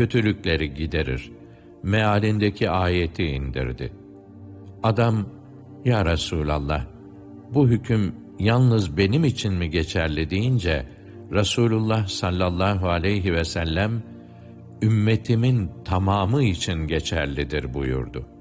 kötülükleri giderir mealindeki ayeti indirdi. Adam, ya Resulallah, bu hüküm yalnız benim için mi geçerli deyince, Resulullah sallallahu aleyhi ve sellem, ümmetimin tamamı için geçerlidir buyurdu.